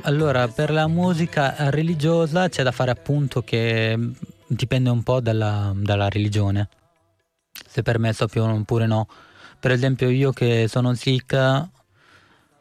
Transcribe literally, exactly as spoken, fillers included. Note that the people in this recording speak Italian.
Allora, per la musica religiosa c'è da fare appunto che mh, dipende un po' dalla, dalla religione, se permesso più oppure no. Per esempio io che sono Sikh,